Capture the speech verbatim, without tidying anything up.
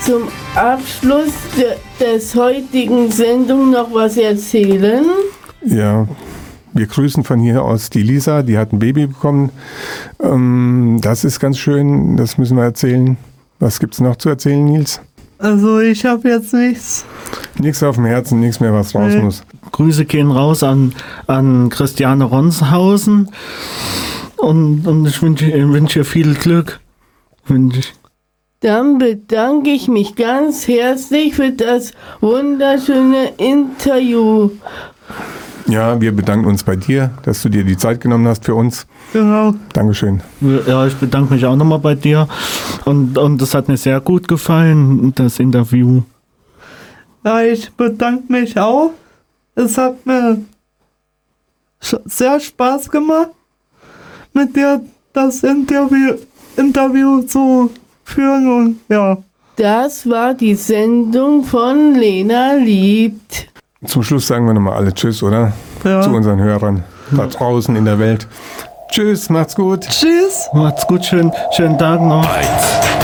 zum Abschluss de, des heutigen Sendung noch was erzählen? Ja, wir grüßen von hier aus die Lisa, die hat ein Baby bekommen. Ähm, das ist ganz schön, das müssen wir erzählen. Was gibt's noch zu erzählen, Nils? Also ich habe jetzt nichts. Nichts auf dem Herzen, nichts mehr, was raus Nee. muss. Grüße gehen raus an, an Christiane Ronshausen und, und ich wünsche wünsch ihr viel Glück. Wünsch ich. Dann bedanke ich mich ganz herzlich für das wunderschöne Interview. Ja, wir bedanken uns bei dir, dass du dir die Zeit genommen hast für uns. Genau. Dankeschön. Ja, ich bedanke mich auch nochmal bei dir und, und das hat mir sehr gut gefallen, das Interview. Ja, ich bedanke mich auch. Es hat mir sch- sehr Spaß gemacht, mit dir das Interview, Interview zu führen und ja. Das war die Sendung von Lena liebt. Zum Schluss sagen wir nochmal alle Tschüss, oder? Ja. Zu unseren Hörern da draußen in der Welt. Tschüss, macht's gut. Tschüss. Macht's gut, schön, schönen Tag noch.